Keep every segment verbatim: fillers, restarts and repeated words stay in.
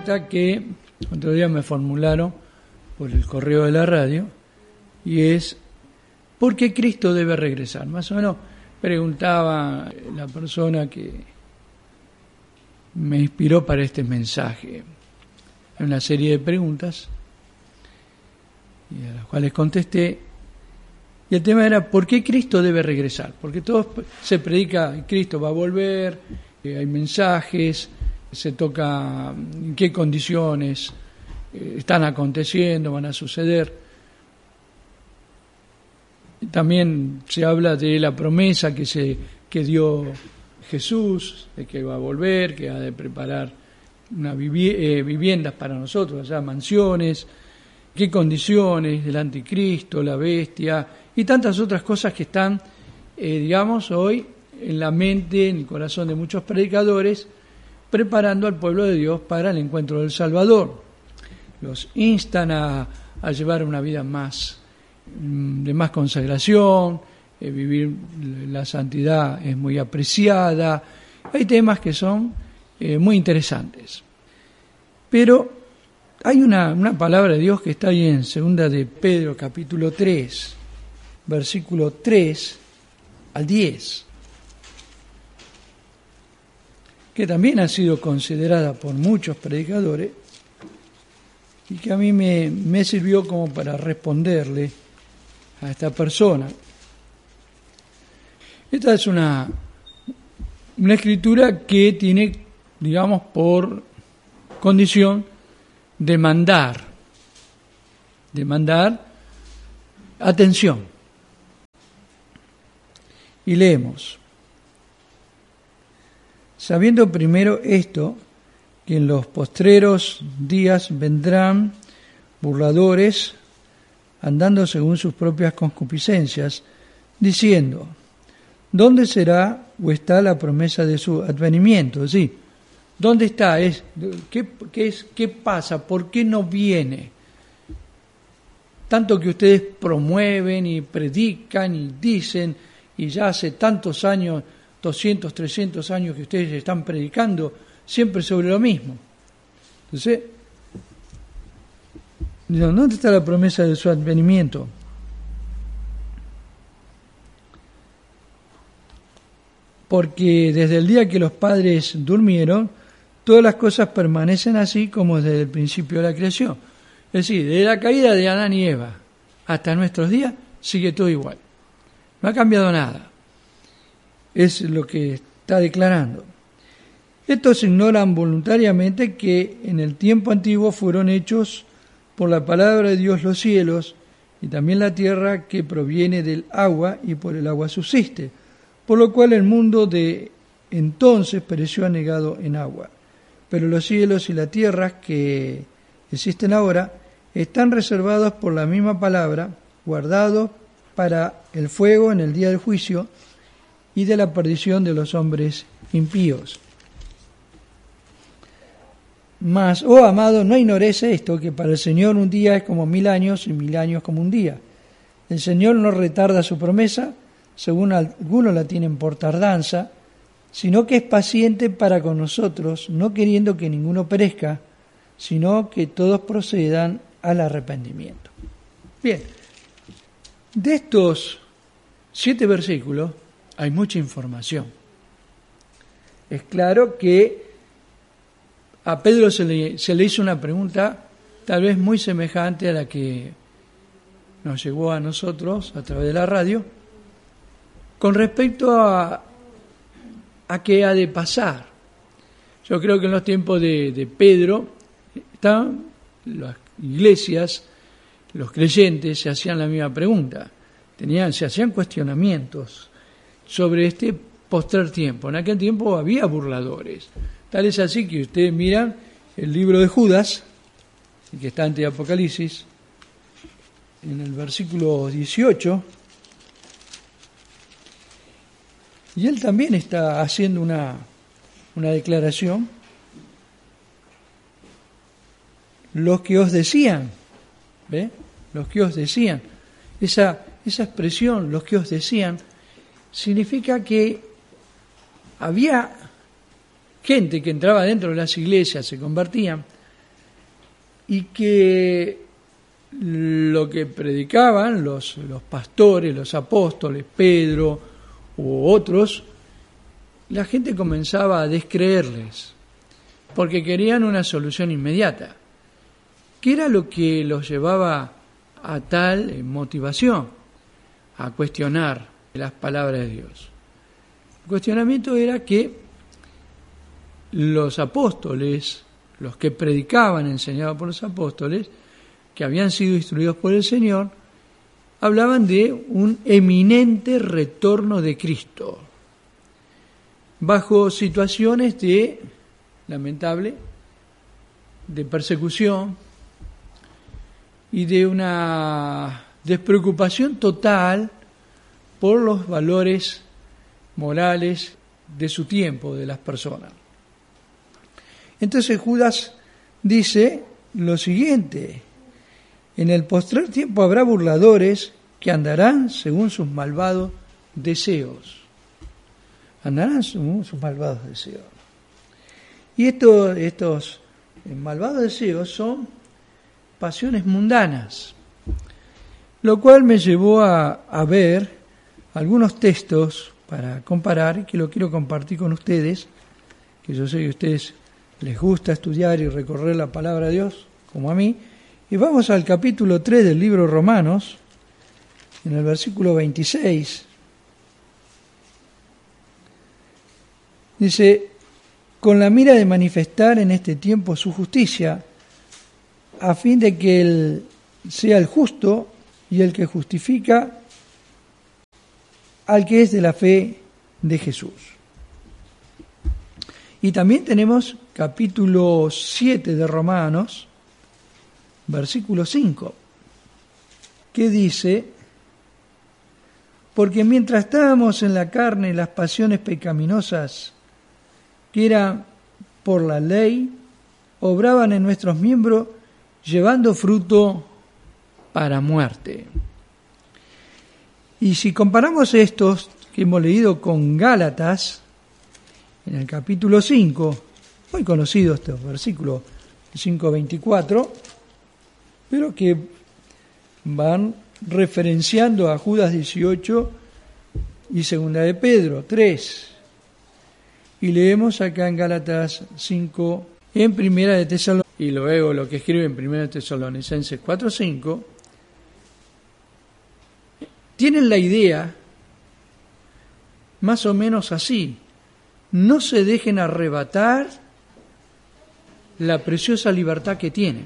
carta que otro día me formularon por el correo de la radio, y es: ¿por qué Cristo debe regresar? Más o menos preguntaba la persona que me inspiró para este mensaje. Hay una serie de preguntas y a las cuales contesté, y el tema era: ¿por qué Cristo debe regresar? Porque todo se predica, Cristo va a volver, hay mensajes, se toca en qué condiciones están aconteciendo, van a suceder. También se habla de la promesa que se que dio Jesús, de que va a volver, que ha de preparar una vivi- eh, viviendas para nosotros, allá mansiones, qué condiciones, del anticristo, la bestia y tantas otras cosas que están, eh, digamos, hoy en la mente, en el corazón de muchos predicadores, preparando al pueblo de Dios para el encuentro del Salvador. Los instan a, a llevar una vida más de más consagración, eh, vivir la santidad es muy apreciada. Hay temas que son eh, muy interesantes. Pero hay una, una palabra de Dios que está ahí en segunda de Pedro, capítulo tres, versículo tres al diez, que también ha sido considerada por muchos predicadores y que a mí me, me sirvió como para responderle a esta persona. Esta es una, una escritura que tiene, digamos, por condición demandar, demandar atención. Y leemos: sabiendo primero esto, que en los postreros días vendrán burladores, andando según sus propias concupiscencias, diciendo: ¿dónde será o está la promesa de su advenimiento? Sí, ¿dónde está? Es, ¿qué, qué, es, ¿Qué pasa? ¿Por qué no viene? Tanto que ustedes promueven y predican y dicen, y ya hace tantos años, doscientos, trescientos años que ustedes están predicando, siempre sobre lo mismo. Entonces, ¿dónde está la promesa de su advenimiento? Porque desde el día que los padres durmieron, todas las cosas permanecen así como desde el principio de la creación. Es decir, desde la caída de Adán y Eva hasta nuestros días, sigue todo igual. No ha cambiado nada. Es lo que está declarando. Estos ignoran voluntariamente que en el tiempo antiguo fueron hechos por la palabra de Dios los cielos y también la tierra que proviene del agua y por el agua subsiste, por lo cual el mundo de entonces pereció anegado en agua. Pero los cielos y la tierra que existen ahora están reservados por la misma palabra, guardados para el fuego en el día del juicio y de la perdición de los hombres impíos. Mas, oh amado, no ignores esto, que para el Señor un día es como mil años y mil años como un día. El Señor no retarda su promesa, según algunos la tienen por tardanza, sino que es paciente para con nosotros, no queriendo que ninguno perezca, sino que todos procedan al arrepentimiento. Bien, de estos siete versículos hay mucha información. Es claro que a Pedro se le, se le hizo una pregunta tal vez muy semejante a la que nos llegó a nosotros a través de la radio, con respecto a, a qué ha de pasar. Yo creo que en los tiempos de, de Pedro, estaban las iglesias, los creyentes se hacían la misma pregunta, tenían, se hacían cuestionamientos sobre este postrer tiempo. En aquel tiempo había burladores. Tal es así que ustedes miran el libro de Judas, que está ante Apocalipsis, en el versículo dieciocho, y él también está haciendo una, una declaración. Los que os decían, ¿ve? Los que os decían, esa, esa expresión, los que os decían, significa que había gente que entraba dentro de las iglesias, se convertían, y que lo que predicaban los, los pastores, los apóstoles, Pedro u otros, la gente comenzaba a descreerles, porque querían una solución inmediata. ¿Qué era lo que los llevaba a tal motivación? A cuestionar las palabras de Dios. El cuestionamiento era que los apóstoles, los que predicaban, enseñados por los apóstoles, que habían sido instruidos por el Señor, hablaban de un eminente retorno de Cristo, bajo situaciones de, lamentable, de persecución y de una despreocupación total por los valores morales de su tiempo, de las personas. Entonces Judas dice lo siguiente: en el postrer tiempo habrá burladores que andarán según sus malvados deseos. Andarán según sus malvados deseos. Y esto, estos malvados deseos son pasiones mundanas, lo cual me llevó a, a ver algunos textos para comparar, que lo quiero compartir con ustedes, que yo sé que a ustedes les gusta estudiar y recorrer la palabra de Dios, como a mí. Y vamos al capítulo tres del libro Romanos, en el versículo veintiséis. Dice: con la mira de manifestar en este tiempo su justicia, a fin de que Él sea el justo y el que justifica al que es de la fe de Jesús. Y también tenemos capítulo siete de Romanos, versículo cinco, que dice: porque mientras estábamos en la carne, las pasiones pecaminosas que eran por la ley obraban en nuestros miembros, llevando fruto para muerte. Y si comparamos estos que hemos leído con Gálatas, en el capítulo cinco, muy conocido este versículo cinco veinticuatro, pero que van referenciando a Judas dieciocho y segunda de Pedro tres. Y leemos acá en Gálatas cinco, en primera de Tesalonicenses, y luego lo que escribe en primera de Tesalonicenses cuatro cinco, tienen la idea más o menos así: no se dejen arrebatar la preciosa libertad que tienen.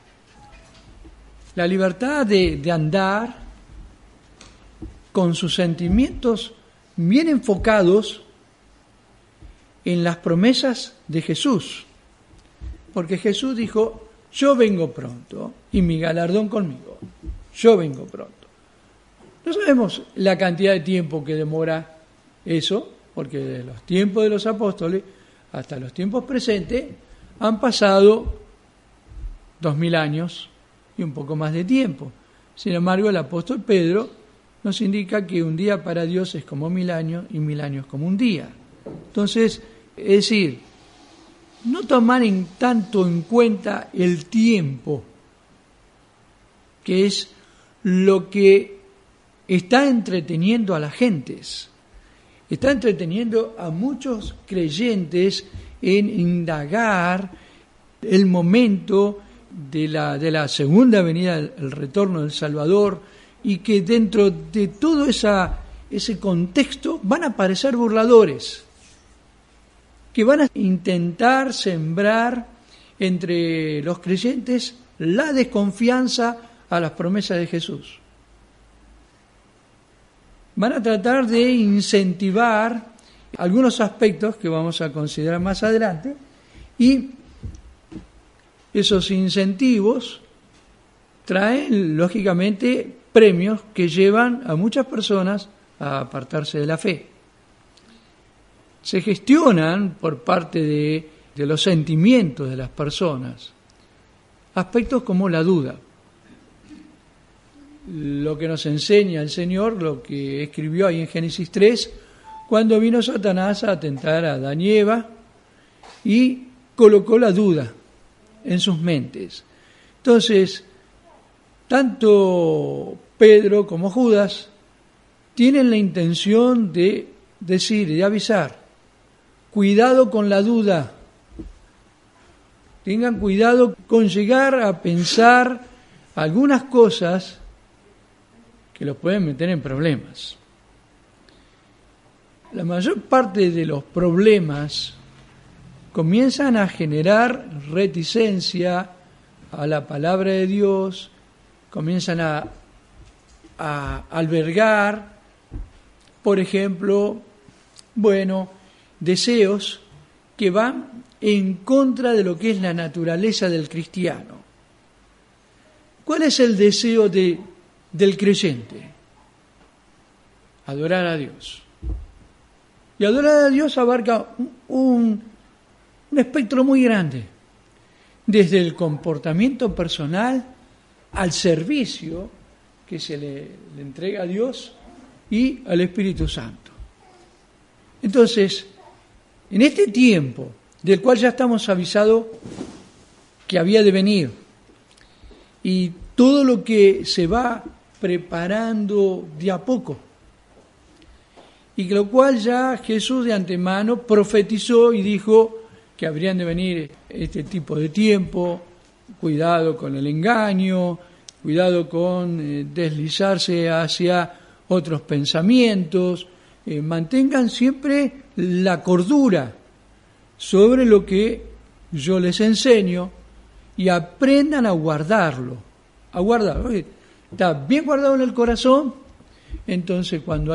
La libertad de, de andar con sus sentimientos bien enfocados en las promesas de Jesús. Porque Jesús dijo: yo vengo pronto y mi galardón conmigo. Yo vengo pronto. No sabemos la cantidad de tiempo que demora eso, porque desde los tiempos de los apóstoles hasta los tiempos presentes han pasado dos mil años y un poco más de tiempo. Sin embargo, el apóstol Pedro nos indica que un día para Dios es como mil años y mil años como un día. Entonces, es decir, no tomar en tanto en cuenta el tiempo, que es lo que está entreteniendo a las gentes, está entreteniendo a muchos creyentes en indagar el momento de la, de la segunda venida, el retorno del Salvador, y que dentro de todo esa, ese contexto van a aparecer burladores, que van a intentar sembrar entre los creyentes la desconfianza a las promesas de Jesús. Van a tratar de incentivar algunos aspectos que vamos a considerar más adelante, y esos incentivos traen, lógicamente, premios que llevan a muchas personas a apartarse de la fe. Se gestionan por parte de, de los sentimientos de las personas aspectos como la duda. Lo que nos enseña el Señor, lo que escribió ahí en Génesis tres, cuando vino Satanás a tentar a Adán y Eva y colocó la duda en sus mentes. Entonces, tanto Pedro como Judas tienen la intención de decir y de avisar, cuidado con la duda, tengan cuidado con llegar a pensar algunas cosas que los pueden meter en problemas. La mayor parte de los problemas comienzan a generar reticencia a la palabra de Dios, comienzan a, a albergar, por ejemplo, bueno, deseos que van en contra de lo que es la naturaleza del cristiano. ¿Cuál es el deseo de, del creyente? Adorar a Dios. Y adorar a Dios abarca un, un espectro muy grande, desde el comportamiento personal al servicio que se le, le entrega a Dios y al Espíritu Santo. Entonces, en este tiempo, del cual ya estamos avisados que había de venir, y todo lo que se va preparando de a poco, y lo cual ya Jesús de antemano profetizó y dijo que habrían de venir este tipo de tiempo, cuidado con el engaño, cuidado con eh, deslizarse hacia otros pensamientos, eh, mantengan siempre la cordura sobre lo que yo les enseño y aprendan a guardarlo, a guardarlo. Está bien guardado en el corazón, entonces cuando